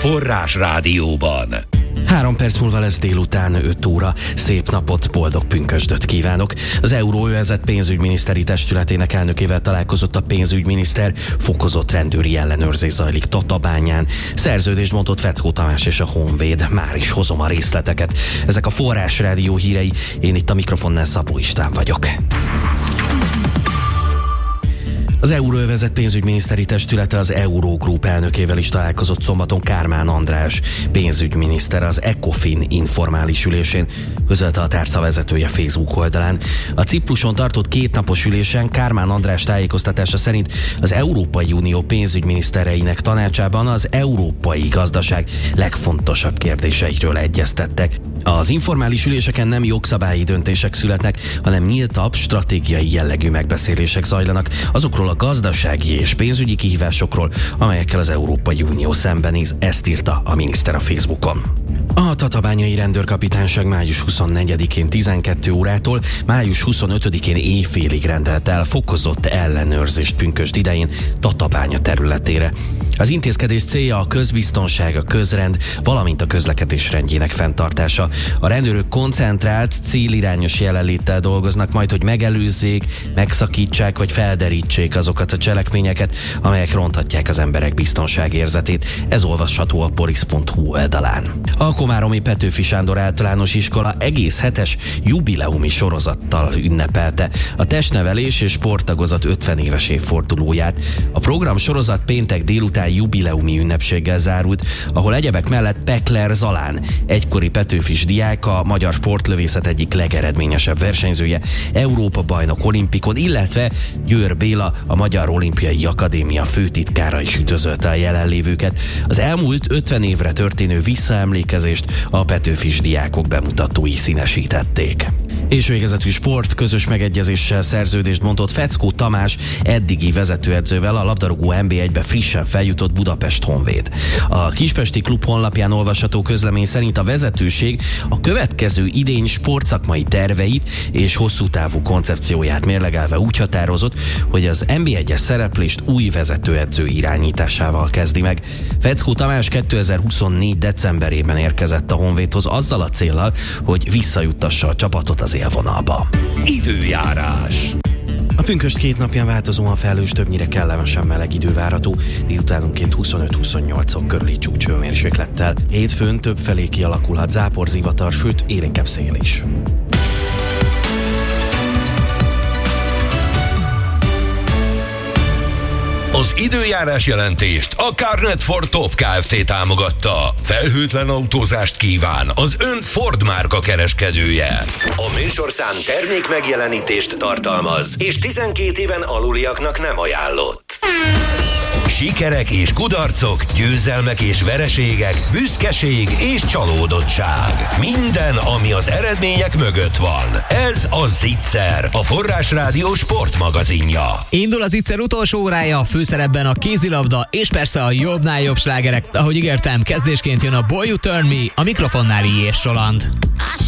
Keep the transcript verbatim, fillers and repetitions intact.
Forrás Rádióban. Három perc múlva lesz délután öt óra. Szép napot, boldog pünkösdöt kívánok. Az Euróövezet pénzügyminiszteri testületének elnökével találkozott a pénzügyminiszter. Fokozott rendőri ellenőrzés zajlik Tatabányán. Szerződést mondott Feckó Tamás és a Honvéd. Már is hozom a részleteket. Ezek a Forrás Rádió hírei. Én itt a mikrofonnál Szabó István vagyok. Az Euróövezet pénzügyminiszteri testülete az Eurogroup elnökével is találkozott szombaton. Kármán András pénzügyminiszter az ECOFIN informális ülésén, közölte a tárca vezetője Facebook oldalán. A Cipruson tartott kétnapos ülésen Kármán András tájékoztatása szerint az Európai Unió pénzügyminisztereinek tanácsában az európai gazdaság legfontosabb kérdéseiről egyeztettek. Az informális üléseken nem jogszabályi döntések születnek, hanem nyíltabb, stratégiai jellegű megbeszélések zajlanak azokról a gazdasági és pénzügyi kihívásokról, amelyekkel az Európai Unió szembenéz, ezt írta a miniszter a Facebookon. A tatabányai rendőrkapitányság május huszonnegyedikén tizenkét órától május huszonötödikén éjfélig rendelt el fokozott ellenőrzést pünkösd idején Tatabánya területére. Az intézkedés célja a közbiztonság, a közrend, valamint a közlekedés rendjének fenntartása. A rendőrök koncentrált, célirányos jelenléttel dolgoznak majd, hogy megelőzzék, megszakítsák vagy felderítsék azokat a cselekményeket, amelyek ronthatják az emberek biztonságérzetét. Ez olvasható a polisz pont hu oldalán. A komáromi Petőfi Sándor általános iskola egész hetes jubileumi sorozattal ünnepelte a testnevelés és sporttagozat ötven éves évfordulóját. A program sorozat péntek délután jubileumi ünnepséggel zárult, ahol egyebek mellett Pekler Zalán, egykori petőfis diák, a magyar sportlövészet egyik legeredményesebb versenyzője, Európa-bajnok olimpikon, illetve Győr Béla, a Magyar Olimpiai Akadémia főtitkára is üdvözölte a jelenlévőket. Az elmúlt ötven évre történő visszaemlékezést a petőfis diákok bemutatói színesítették. És végezetű sport, közös megegyezéssel szerződést mondott Feckó Tamás eddigi vezetőedzővel a labdarúgó en bé egybe frissen feljutott Budapest Honvéd. A kispesti klub honlapján olvasható közlemény szerint a vezetőség a következő idény sportszakmai terveit és hosszú távú koncepcióját mérlegelve úgy határozott, hogy az en bé egyes szereplést új vezetőedző irányításával kezdi meg. Feckó Tamás kétezer-huszonnégy decemberében érkezett a Honvédhoz azzal a céllal, hogy visszajuttassa a csapatot az élvonalba. Időjárás. A pünkösd két napján változóan felhős, többnyire kellemesen meleg idő várható, délutánonként huszonöt-huszonnyolc fok körüli csúcshőmérséklettel. Hétfőn több felé kialakulhat záporzivatar, sőt élénkebb szél is. Az időjárás jelentést a Carnet Ford Top Kft. Támogatta. Felhőtlen autózást kíván az ön Ford márka kereskedője. A műsorszám termék megjelenítést tartalmaz, és tizenkét éven aluliaknak nem ajánlott. Sikerek és kudarcok, győzelmek és vereségek, büszkeség és csalódottság. Minden, ami az eredmények mögött van. Ez a Zicser, a Forrás Rádió sportmagazinja. Indul a Zicser utolsó órája, főszerepben a kézilabda és persze a jobbnál jobb slágerek. Ahogy ígértem, kezdésként jön a Boy You Turn Me, a mikrofonnál Jés Roland.